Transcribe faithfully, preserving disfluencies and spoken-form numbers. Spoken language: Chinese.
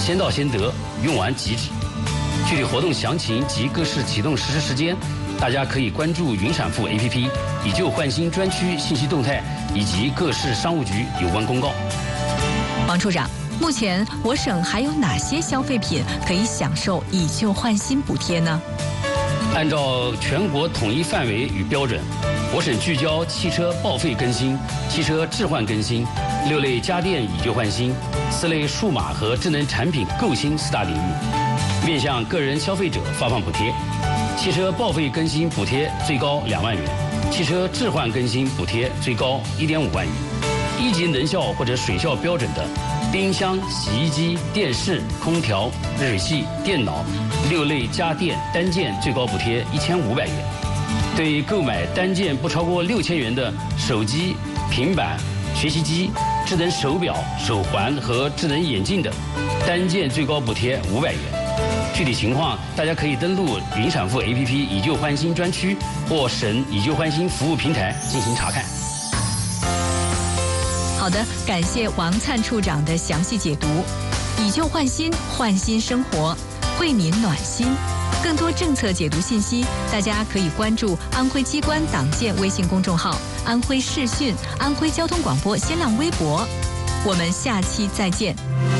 先到先得，用完即止。具体活动详情及各式启动实施时间，大家可以关注云闪付 A P P 以旧换新专区信息动态以及各市商务局有关公告。 王处长，目前我省还有哪些消费品可以享受以旧换新补贴呢？ 按照全国统一范围与标准，我省聚焦汽车报废更新、汽车置换更新、六类家电以旧换新、四类数码和智能产品购新四大领域，面向个人消费者发放补贴。汽车报废更新补贴最高两万元，汽车置换更新补贴最高一点五万元。一级能效或者水效标准的冰箱、洗衣机、电视、空调、热水器、电脑六类家电单件最高补贴一千五百元。对购买单件不超过六千元的手机、平板、学习机、智能手表、手环和智能眼镜等，单件最高补贴五百元。具体情况，大家可以登录云闪付 A P P 以旧换新专区或省以旧换新服务平台进行查看。 好的，感谢王灿处长的详细解读。以旧换新，换新生活，惠民暖心。更多政策解读信息，大家可以关注安徽机关党建微信公众号、安徽视讯、安徽交通广播新浪微博。我们下期再见。